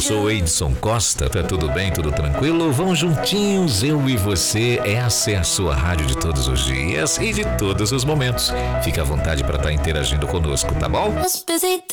sou o Edson Costa, tá tudo bem, tudo tranquilo? Vamos juntinhos, eu e você, essa é a sua rádio de todos os dias e de todos os momentos. Fique à vontade para estar interagindo conosco, tá bom?